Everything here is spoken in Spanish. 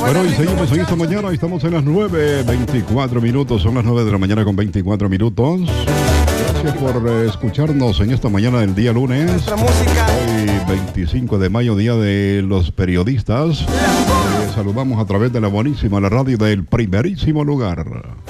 Bueno, y seguimos en esta mañana. Estamos en las 9:24 minutos. Son las 9 de la mañana con 24 minutos. Gracias por escucharnos en esta mañana del día lunes. Hoy 25 de mayo, día de los periodistas. Les saludamos a través de la buenísima, la radio del primerísimo lugar.